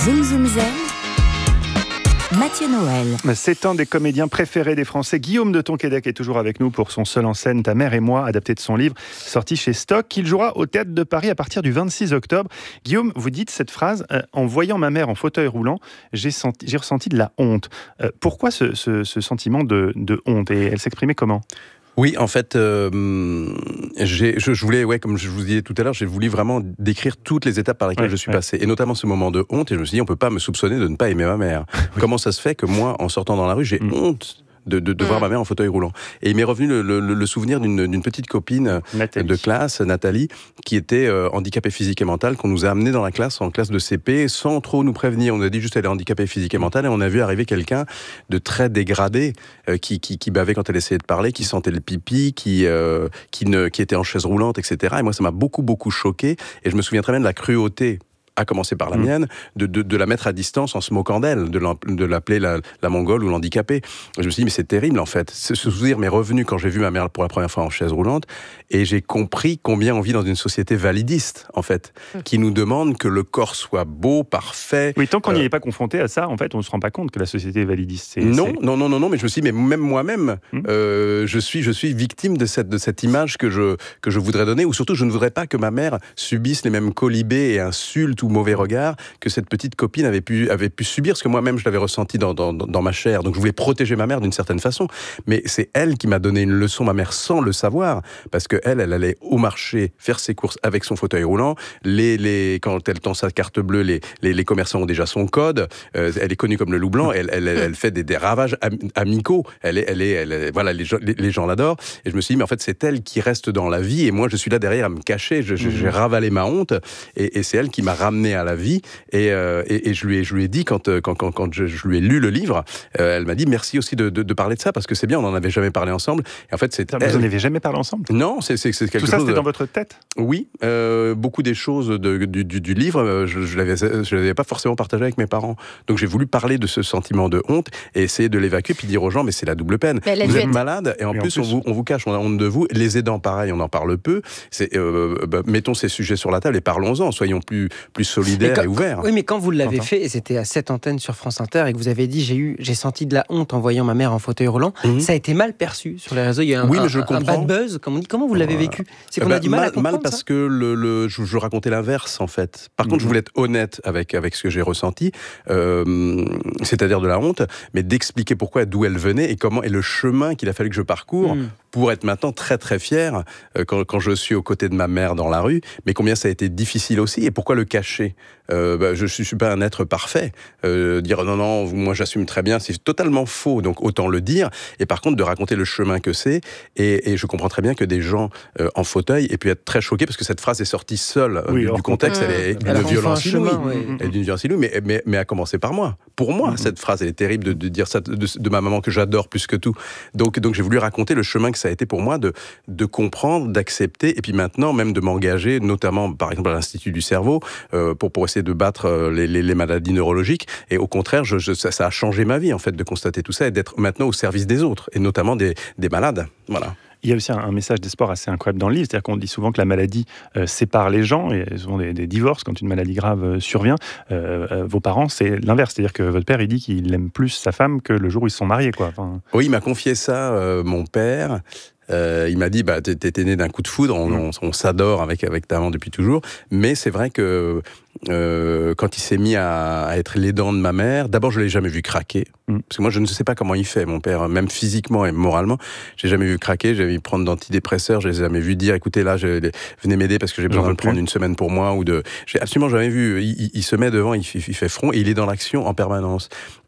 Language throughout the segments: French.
Zoom Zoom Zen, Mathieu Noël. C'est un des comédiens préférés des Français. Guillaume de Tonquédec est toujours avec nous pour son seul en scène Ta mère et moi, adapté de son livre, sorti chez Stock, qu'il jouera au Théâtre de Paris à partir du 26 octobre. Guillaume, vous dites cette phrase, en voyant ma mère en fauteuil roulant, j'ai ressenti de la honte. Pourquoi ce sentiment de honte, et elle s'exprimait comment ? Oui, en fait, je voulais, comme je vous disais tout à l'heure, j'ai voulu vraiment décrire toutes les étapes par lesquelles je suis passé, et notamment ce moment de honte, et je me suis dit, on peut pas me soupçonner de ne pas aimer ma mère. Comment ça se fait que moi, en sortant dans la rue, j'ai honte de voir ma mère en fauteuil roulant. Et il m'est revenu le souvenir d'une petite copine de classe, Nathalie, qui était handicapée physique et mentale, qu'on nous a amenée dans la classe, en classe de CP, sans trop nous prévenir. On nous a dit juste qu'elle est handicapée physique et mentale, et on a vu arriver quelqu'un de très dégradé, qui bavait quand elle essayait de parler, qui sentait le pipi, qui était en chaise roulante, etc. Et moi, ça m'a beaucoup choqué, et je me souviens très bien de la cruauté, à commencer par la mienne, de la mettre à distance en se moquant d'elle, de l'appeler la mongole ou l'handicapée. Je me suis dit, mais c'est terrible en fait. Ce souvenir m'est revenu quand j'ai vu ma mère pour la première fois en chaise roulante, et j'ai compris combien on vit dans une société validiste, en fait, qui nous demande que le corps soit beau, parfait. Oui, tant qu'on n'y est pas confronté à ça, en fait, on ne se rend pas compte que la société est validiste. Non, mais je me suis dit, mais même moi-même, je suis victime de cette image que je voudrais donner, ou surtout, je ne voudrais pas que ma mère subisse les mêmes colibés et insultes ou mauvais regard que cette petite copine avait pu subir, parce que moi-même je l'avais ressenti dans ma chair. Donc je voulais protéger ma mère d'une certaine façon, mais c'est elle qui m'a donné une leçon, ma mère, sans le savoir, parce que elle allait au marché faire ses courses avec son fauteuil roulant. Quand elle tend sa carte bleue, les commerçants ont déjà son code. Elle est connue comme le loup blanc. Elle fait des ravages amicaux. Voilà, les gens l'adorent. Et je me suis dit, mais en fait c'est elle qui reste dans la vie, et moi je suis là derrière à me cacher. J'ai ravalé ma honte, et c'est elle qui m'a ramené à la vie, et je lui ai dit quand je lui ai lu le livre, elle m'a dit merci aussi de parler de ça, parce que c'est bien, on n'en avait jamais parlé ensemble. Et en fait, vous n'en avez jamais parlé ensemble ? Non, c'est quelque chose. Tout ça, c'était dans votre tête ? Oui, beaucoup des choses du livre, je l'avais pas forcément partagé avec mes parents. Donc j'ai voulu parler de ce sentiment de honte et essayer de l'évacuer, puis dire aux gens, mais c'est la double peine. Vous êtes malade, et en plus on vous cache, on a honte de vous. Les aidants, pareil, on en parle peu. Mettons ces sujets sur la table et parlons-en, soyons plus solidaire et ouvert. Oui, mais quand vous l'avez fait, et c'était à cette antenne sur France Inter, et que vous avez dit j'ai senti de la honte en voyant ma mère en fauteuil roulant, ça a été mal perçu sur les réseaux. Il y a un bad buzz, comme on dit. Comment vous l'avez vécu ? C'est qu'on a du mal à comprendre. Mal parce que je racontais l'inverse, en fait. Par contre, je voulais être honnête avec ce que j'ai ressenti, c'est-à-dire de la honte, mais d'expliquer pourquoi, d'où elle venait, et comment, et le chemin qu'il a fallu que je parcours pour être maintenant très très fier quand je suis aux côtés de ma mère dans la rue, mais combien ça a été difficile aussi, et pourquoi le cacher. Je suis pas un être parfait. Dire non, moi j'assume très bien, c'est totalement faux, donc autant le dire. Et par contre, de raconter le chemin que c'est, et je comprends très bien que des gens en fauteuil aient pu être très choqués, parce que cette phrase est sortie seule du contexte, elle est d'une violence inouïe. Elle est d'une violence inouïe, mais à commencer par moi. Pour moi, cette phrase, elle est terrible de dire ça de ma maman que j'adore plus que tout. Donc j'ai voulu raconter le chemin que ça a été pour moi de comprendre, d'accepter, et puis maintenant même de m'engager, notamment par exemple à l'Institut du cerveau, pour essayer de battre les maladies neurologiques. Et au contraire, ça a changé ma vie, en fait, de constater tout ça et d'être maintenant au service des autres, et notamment des malades. Voilà. Il y a aussi un message d'espoir assez incroyable dans le livre, c'est-à-dire qu'on dit souvent que la maladie sépare les gens, et souvent des divorces quand une maladie grave survient. Vos parents, c'est l'inverse, c'est-à-dire que votre père, il dit qu'il aime plus sa femme que le jour où ils se sont mariés, quoi. Oui, il m'a confié ça, mon père. Il m'a dit, t'es né d'un coup de foudre, on s'adore avec ta maman depuis toujours, mais c'est vrai que quand il s'est mis à être l'aidant de ma mère, d'abord je l'ai jamais vu craquer, parce que moi je ne sais pas comment il fait, mon père, même physiquement et moralement, j'ai jamais vu craquer, j'ai vu prendre d'antidépresseurs, je l'ai jamais vu dire, écoutez là, venez m'aider parce que j'ai besoin de prendre une semaine pour moi, j'ai absolument jamais vu, il se met devant, il fait front, et il est dans l'action en permanence.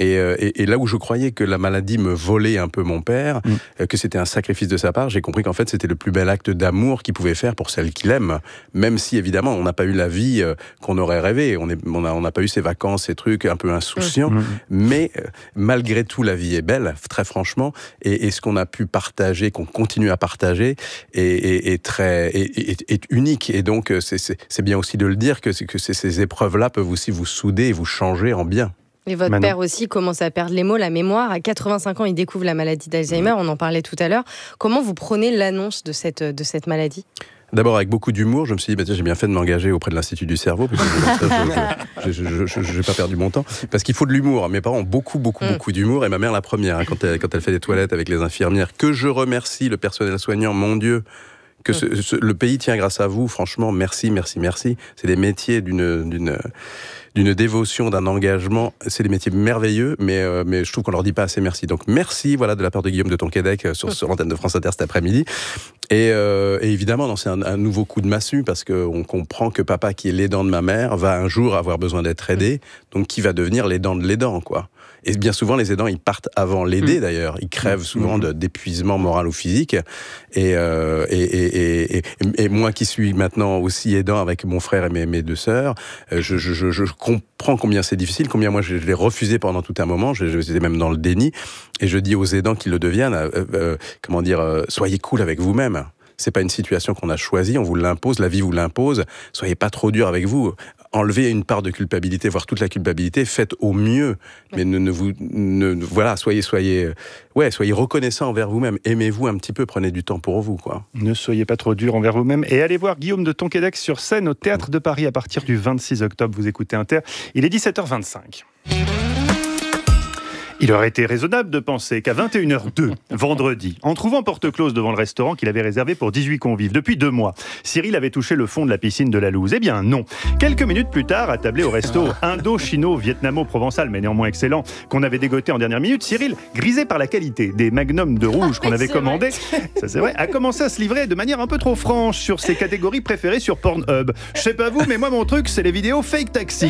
Et là où je croyais que la maladie me volait un peu mon père, que c'était un sacrifice de sa part, j'ai compris qu'en fait c'était le plus bel acte d'amour qu'il pouvait faire pour celle qu'il aime, même si évidemment on n'a pas eu la vie qu'on aurait rêvé, on n'a pas eu ces vacances, ces trucs un peu insouciants, mais malgré tout la vie est belle, très franchement, et ce qu'on a pu partager, qu'on continue à partager, est unique, et donc c'est bien aussi de le dire que ces épreuves-là peuvent aussi vous souder et vous changer en bien. Et votre père aussi commence à perdre les mots, la mémoire. À 85 ans, il découvre la maladie d'Alzheimer, on en parlait tout à l'heure. Comment vous prenez l'annonce de cette maladie ? D'abord, avec beaucoup d'humour, je me suis dit, j'ai bien fait de m'engager auprès de l'Institut du cerveau, parce que je n'ai pas perdu mon temps. Parce qu'il faut de l'humour. Mes parents ont beaucoup d'humour, et ma mère la première, quand elle fait des toilettes avec les infirmières, que je remercie le personnel soignant, mon Dieu, que le pays tient grâce à vous, franchement, merci. C'est des métiers d'une dévotion, d'un engagement. C'est des métiers merveilleux, mais je trouve qu'on leur dit pas assez merci. Donc merci, de la part de Guillaume de Tonquédec sur l'antenne de France Inter cet après-midi. Et évidemment, c'est un nouveau coup de massue, parce qu'on comprend que papa, qui est l'aidant de ma mère, va un jour avoir besoin d'être aidé, donc qui va devenir l'aidant de l'aidant, quoi. Et bien souvent, les aidants, ils partent avant l'aider, d'ailleurs. Ils crèvent souvent d'épuisement moral ou physique. Et moi qui suis maintenant aussi aidant avec mon frère et mes deux sœurs, je comprends combien c'est difficile, combien moi je l'ai refusé pendant tout un moment. J'étais même dans le déni. Et je dis aux aidants qui le deviennent, soyez cool avec vous-même. C'est pas une situation qu'on a choisie, on vous l'impose, la vie vous l'impose. Soyez pas trop dur avec vous. Enlevez une part de culpabilité, voire toute la culpabilité, faites au mieux. Mais soyez reconnaissant envers vous-même. Aimez-vous un petit peu, prenez du temps pour vous, quoi. Ne soyez pas trop dur envers vous-même. Et allez voir Guillaume de Tonquédec sur scène au Théâtre de Paris à partir du 26 octobre. Vous écoutez Inter. Il est 17h25. Il aurait été raisonnable de penser qu'à 21h02, vendredi, en trouvant porte close devant le restaurant qu'il avait réservé pour 18 convives depuis 2 mois, Cyril avait touché le fond de la piscine de la Louze. Eh bien non. Quelques minutes plus tard, attablé au resto indo-chino-vietnamo-provençal, mais néanmoins excellent, qu'on avait dégoté en dernière minute, Cyril, grisé par la qualité des magnums de rouge qu'on avait commandés, ça c'est vrai, a commencé à se livrer de manière un peu trop franche sur ses catégories préférées sur Pornhub. Je sais pas vous, mais moi mon truc, c'est les vidéos fake taxi.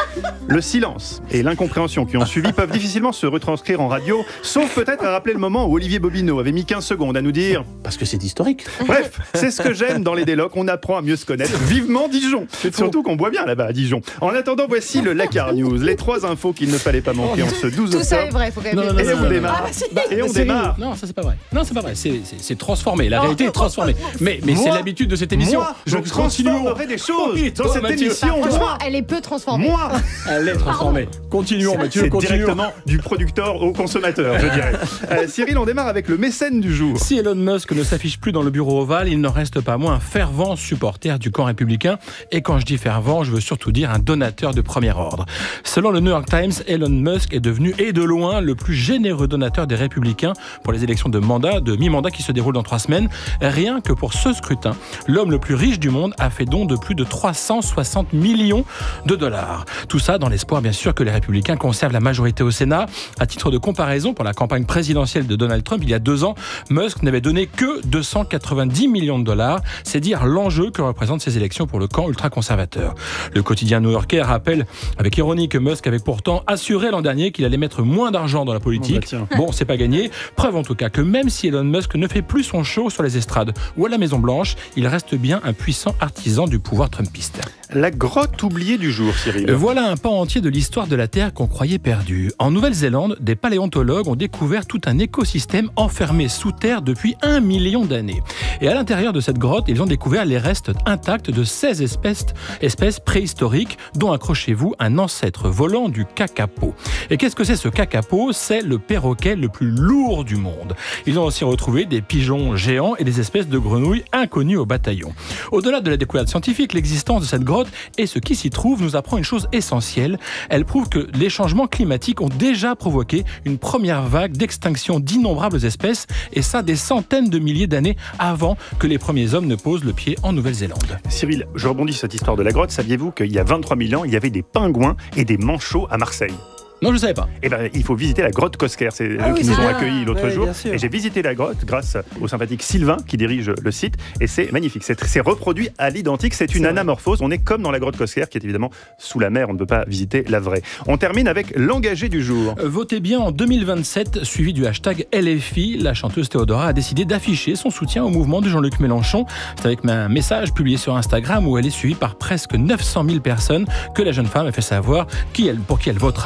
Le silence et l'incompréhension qui ont suivi peuvent difficilement se retranscrire en radio, sauf peut-être à rappeler le moment où Olivier Bobineau avait mis 15 secondes à nous dire « Parce que c'est historique ». Bref, c'est ce que j'aime dans les délocs, on apprend à mieux se connaître. Vivement Dijon. Surtout qu'on boit bien là-bas à Dijon. En attendant, voici le Lakar News, les 3 infos qu'il ne fallait pas manquer en ce 12 octobre. Tout ça est vrai, faut quand même Et on démarre. Et on démarre. Non, ça c'est pas vrai. Non, c'est pas vrai. C'est transformé. La réalité est transformée. Mais c'est l'habitude de cette émission. Moi, je transformerai des choses dans cette émission. Franchement, elle est peu transformée. Moi, elle est transformée. Continuons, Mathieu, c'est directement du producteur au consommateur, je dirais. Cyril, on démarre avec le mécène du jour. Si Elon Musk ne s'affiche plus dans le bureau ovale, il n'en reste pas moins un fervent supporter du camp républicain. Et quand je dis fervent, je veux surtout dire un donateur de premier ordre. Selon le New York Times, Elon Musk est devenu, et de loin, le plus généreux donateur des républicains pour les élections de mi-mandat qui se déroulent dans 3 semaines. Rien que pour ce scrutin, l'homme le plus riche du monde a fait don de plus de 360 millions de dollars. Tout ça dans l'espoir, bien sûr, que les républicains conservent la majorité au Sénat. À titre de comparaison, pour la campagne présidentielle de Donald Trump, il y a 2 ans, Musk n'avait donné que 290 millions de dollars. C'est dire l'enjeu que représentent ces élections pour le camp ultra-conservateur. Le quotidien new-yorkais rappelle avec ironie que Musk avait pourtant assuré l'an dernier qu'il allait mettre moins d'argent dans la politique. Bon, c'est pas gagné. Preuve en tout cas que même si Elon Musk ne fait plus son show sur les estrades ou à la Maison-Blanche, il reste bien un puissant artisan du pouvoir trumpiste. La grotte oubliée du jour, Cyril. Voilà un pan entier de l'histoire de la Terre qu'on croyait perdue. En Nouvelle-Zélande, des paléontologues ont découvert tout un écosystème enfermé sous terre depuis 1 million d'années. Et à l'intérieur de cette grotte, ils ont découvert les restes intacts de 16 espèces préhistoriques, dont, accrochez-vous, un ancêtre volant du kakapo. Et qu'est-ce que c'est ce kakapo ? C'est le perroquet le plus lourd du monde. Ils ont aussi retrouvé des pigeons géants et des espèces de grenouilles inconnues au bataillon. Au-delà de la découverte scientifique, l'existence de cette grotte et ce qui s'y trouve nous apprend une chose essentielle. Elle prouve que les changements climatiques ont déjà provoqué une première vague d'extinction d'innombrables espèces, et ça des centaines de milliers d'années avant que les premiers hommes ne posent le pied en Nouvelle-Zélande. Cyril, je rebondis sur cette histoire de la grotte. Saviez-vous qu'il y a 23 000 ans, il y avait des pingouins et des manchots à Marseille ? Non, je ne savais pas. Eh ben, il faut visiter la grotte Cosquer. C'est eux qui nous ont accueillis l'autre jour. Et j'ai visité la grotte grâce au sympathique Sylvain qui dirige le site. Et c'est magnifique. C'est reproduit à l'identique. C'est une anamorphose. On est comme dans la grotte Cosquer qui est évidemment sous la mer. On ne peut pas visiter la vraie. On termine avec l'engagé du jour. Votez bien en 2027, suivi du hashtag LFI. La chanteuse Théodora a décidé d'afficher son soutien au mouvement de Jean-Luc Mélenchon. C'est avec un message publié sur Instagram où elle est suivie par presque 900 000 personnes que la jeune femme a fait savoir pour qui elle votera l'année prochaine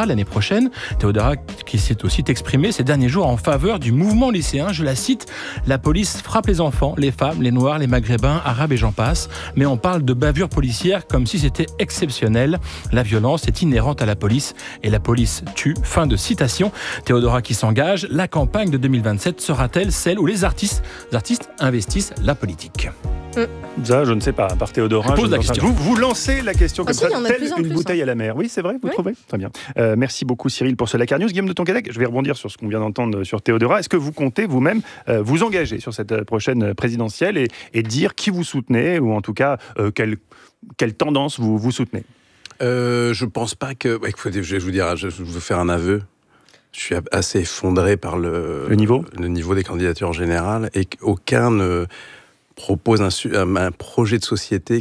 prochaine. Théodora qui s'est aussi exprimée ces derniers jours en faveur du mouvement lycéen. Je la cite, « La police frappe les enfants, les femmes, les noirs, les maghrébins, arabes et j'en passe. Mais on parle de bavure policière comme si c'était exceptionnel. La violence est inhérente à la police et la police tue. » Fin de citation. Théodora qui s'engage. La campagne de 2027 sera-t-elle celle où les artistes investissent la politique? Ça, je ne sais pas. À part Théodora, vous lancez la question comme ça, telle une bouteille à la mer. Oui, c'est vrai, vous trouvez? Très bien. Merci beaucoup, Cyril, pour ce Lacar News. Guillaume de Tonquédec, je vais rebondir sur ce qu'on vient d'entendre sur Théodora. Est-ce que vous comptez vous-même vous engager sur cette prochaine présidentielle et dire qui vous soutenez, ou en tout cas, quelle tendance vous soutenez? Je pense pas que... Écoutez, je vais vous dire, je vais faire un aveu. Je suis assez effondré par le niveau des candidatures en général, et qu'aucun ne propose un projet de société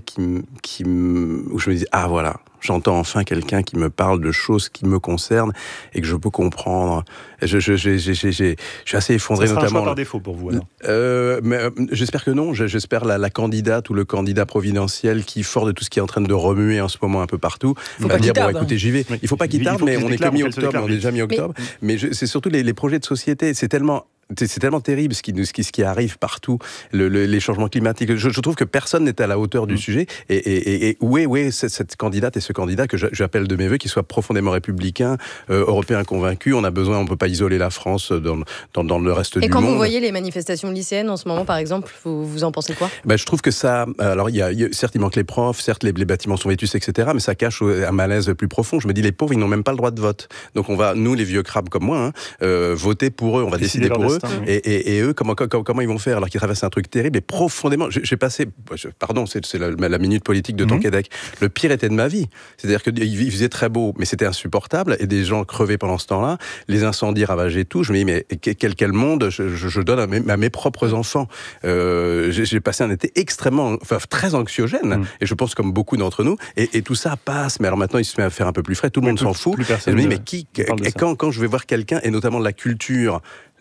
où je me dis, ah voilà, j'entends enfin quelqu'un qui me parle de choses qui me concernent et que je peux comprendre. Je suis assez effondré, notamment. Ça sera un choix par défaut pour vous, alors. Mais j'espère que non. J'espère la candidate ou le candidat providentiel qui, fort de tout ce qui est en train de remuer en ce moment un peu partout, va dire, bon, écoutez, j'y vais. Il faut pas qu'il tarde, mais on est que mi-octobre, on est déjà mi-octobre. Mais c'est surtout les projets de société. C'est tellement terrible ce qui arrive partout, les changements climatiques. Je trouve que personne n'est à la hauteur du sujet. Et où est cette candidate et ce candidat que j'appelle de mes voeux, qui soit profondément républicain, européen convaincu. On peut pas isoler la France dans le reste du monde. Et quand vous voyez les manifestations lycéennes en ce moment, par exemple, vous en pensez quoi? Je trouve que ça... Alors, certes, il manque les profs, certes, les bâtiments sont vétustes, etc., mais ça cache un malaise plus profond. Je me dis, les pauvres, ils n'ont même pas le droit de vote. Donc, on va, nous, les vieux crabes comme moi, voter pour eux, on va décider pour eux. Et eux, comment ils vont faire alors qu'ils traversent un truc terrible et profondément... J'ai passé... Pardon, c'est la minute politique de Tonquédec. Le pire été de ma vie. C'est-à-dire qu'il faisait très beau, mais c'était insupportable, et des gens crevaient pendant ce temps-là, les incendies ravageaient tout. Je me dis, mais quel monde je donne à mes propres enfants. J'ai passé un été très anxiogène, et je pense comme beaucoup d'entre nous, et tout ça passe. Mais alors maintenant, il se met à faire un peu plus frais, tout le monde s'en fout. Et je me dis, mais quand je vais voir quelqu'un, et notamment de la culture,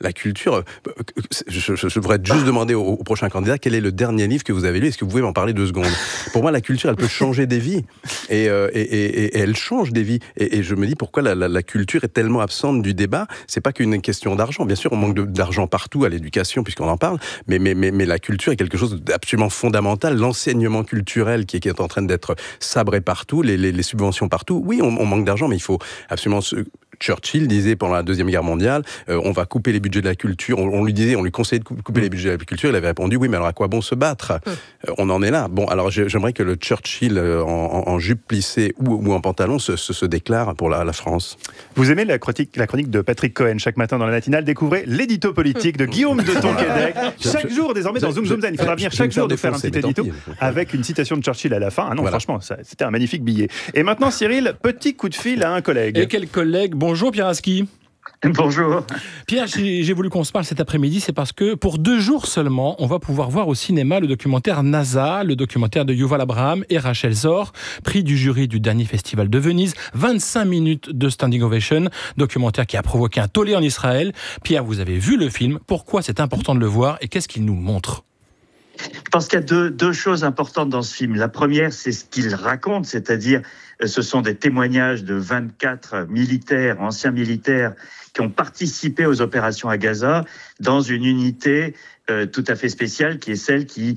je devrais juste demander au prochain candidat quel est le dernier livre que vous avez lu. Est-ce que vous pouvez m'en parler 2 secondes? Pour moi, la culture, elle peut changer des vies. Et elle change des vies. Et je me dis pourquoi la culture est tellement absente du débat. C'est pas qu'une question d'argent. Bien sûr, on manque d'argent partout à l'éducation, puisqu'on en parle. Mais la culture est quelque chose d'absolument fondamental. L'enseignement culturel qui est en train d'être sabré partout, les subventions partout. Oui, on manque d'argent, mais il faut absolument... Churchill disait pendant la Deuxième Guerre mondiale, on va couper les budgets de la culture. On lui conseillait de couper les budgets de la culture. Il avait répondu, oui, mais alors à quoi bon se battre? On en est là. Bon, alors j'aimerais que le Churchill en jupe plissée ou en pantalon se déclare pour la France. Vous aimez la chronique de Patrick Cohen chaque matin dans la matinale? Découvrez l'édito politique de Guillaume de Tonquédec. Chaque jour, désormais, dans Zoom Zen. Il faudra venir chaque jour de faire un petit édito avec une citation de Churchill à la fin. Ah non, voilà. Franchement, c'était un magnifique billet. Et maintenant, Cyril, petit coup de fil à un collègue. Et quel collègue? Bonjour Pierre Aski. Bonjour. Pierre, j'ai voulu qu'on se parle cet après-midi, c'est parce que pour 2 jours seulement, on va pouvoir voir au cinéma le documentaire NASA, le documentaire de Yuval Abraham et Rachel Zor, prix du jury du dernier festival de Venise, 25 minutes de standing ovation, documentaire qui a provoqué un tollé en Israël. Pierre, vous avez vu le film, pourquoi c'est important de le voir et qu'est-ce qu'il nous montre? Je pense qu'il y a deux choses importantes dans ce film. La première, c'est ce qu'il raconte, c'est-à-dire ce sont des témoignages de 24 militaires, anciens militaires, qui ont participé aux opérations à Gaza dans une unité tout à fait spéciale, qui est celle qui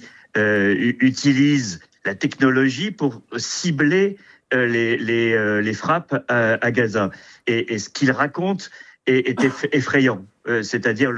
utilise la technologie pour cibler les frappes à Gaza. Et ce qu'il raconte est effrayant. C'est-à-dire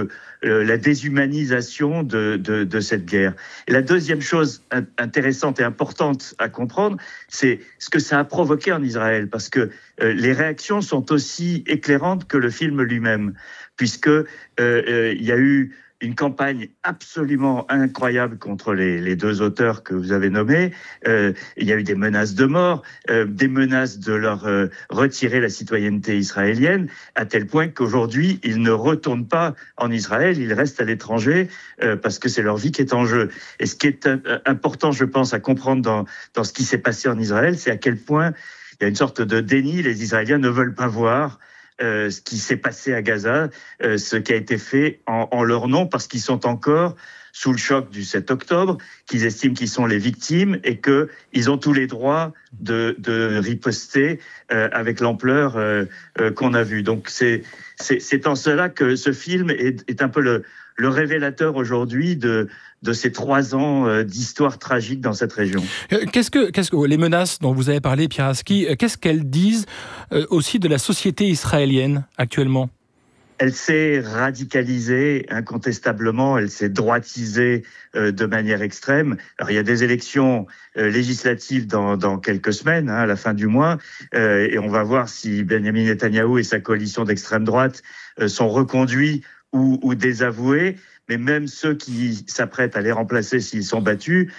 la déshumanisation de cette guerre. Et la deuxième chose intéressante et importante à comprendre, c'est ce que ça a provoqué en Israël, parce que les réactions sont aussi éclairantes que le film lui-même, puisque il y a eu une campagne absolument incroyable contre les 2 auteurs que vous avez nommés. Il y a eu des menaces de mort, des menaces de leur retirer la citoyenneté israélienne, à tel point qu'aujourd'hui, ils ne retournent pas en Israël, ils restent à l'étranger parce que c'est leur vie qui est en jeu. Et ce qui est important, je pense, à comprendre dans ce qui s'est passé en Israël, c'est à quel point il y a une sorte de déni. Les Israéliens ne veulent pas voir ce qui s'est passé à Gaza, ce qui a été fait en leur nom, parce qu'ils sont encore sous le choc du 7 octobre, qu'ils estiment qu'ils sont les victimes et qu'ils ont tous les droits de riposter avec l'ampleur qu'on a vue. Donc c'est en cela que ce film est un peu le révélateur aujourd'hui de ces 3 ans d'histoire tragique dans cette région. Qu'est-ce que les menaces dont vous avez parlé, Pierre Aski, qu'est-ce qu'elles disent aussi de la société israélienne actuellement ? Elle s'est radicalisée incontestablement, elle s'est droitisée de manière extrême. Alors il y a des élections législatives dans quelques semaines, à la fin du mois, et on va voir si Benjamin Netanyahou et sa coalition d'extrême droite sont reconduits ou désavoués. Mais même ceux qui s'apprêtent à les remplacer s'ils sont battus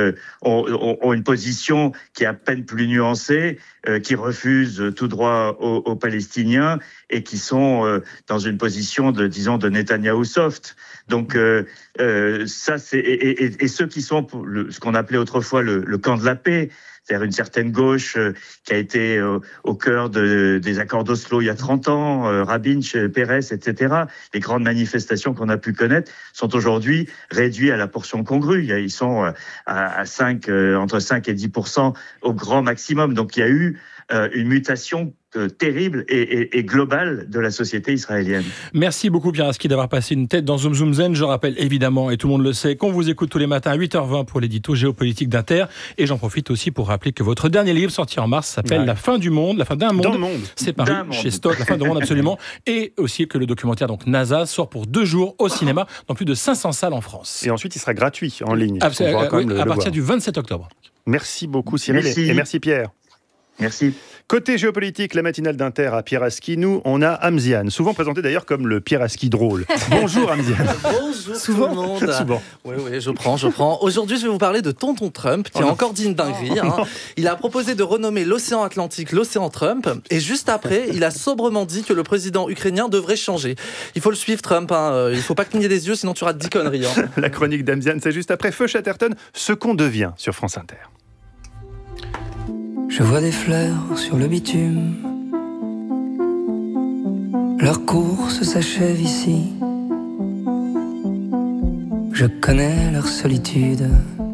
ont une position qui est à peine plus nuancée, qui refuse tout droit aux Palestiniens et qui sont dans une position de Netanyahou soft. Donc ça c'est et ceux qui sont pour ce qu'on appelait autrefois le camp de la paix, c'est-à-dire une certaine gauche qui a été au cœur des accords d'Oslo il y a 30 ans, Rabin, Peres, etc. Les grandes manifestations qu'on a pu connaître sont aujourd'hui réduits à la portion congrue. Ils sont à 5, entre 5 et 10% au grand maximum. Donc il y a eu une mutation terrible et globale de la société israélienne. Merci beaucoup Pierre Aski d'avoir passé une tête dans Zoom Zoom Zen. Je rappelle évidemment, et tout le monde le sait, qu'on vous écoute tous les matins à 8h20 pour l'édito géopolitique d'Inter. Et j'en profite aussi pour rappeler que votre dernier livre sorti en mars s'appelle La fin du monde, la fin d'un monde. C'est paru chez Stock, La fin d'un monde absolument. Et aussi que le documentaire donc NASA sort pour 2 jours au cinéma dans plus de 500 salles en France. Et ensuite il sera gratuit en ligne. À partir du 27 octobre. Merci beaucoup Cyril et merci Pierre. Merci. Côté géopolitique, la matinale d'Inter à Pierre Aski, nous, on a Hamziane, souvent présenté d'ailleurs comme le Pierre Aski drôle. Bonjour Hamziane. Bonjour tout le monde. Souvent. Oui, je prends. Aujourd'hui, je vais vous parler de Tonton Trump, qui a encore dit une dinguerie. Il a proposé de renommer l'océan Atlantique l'océan Trump, et juste après, il a sobrement dit que le président ukrainien devrait changer. Il faut le suivre, Trump. Il ne faut pas cligner des yeux, sinon tu rates 10 conneries. La chronique d'Hamziane, c'est juste après Feu Chatterton, ce qu'on devient sur France Inter. Je vois des fleurs sur le bitume, leur course s'achève ici. Je connais leur solitude,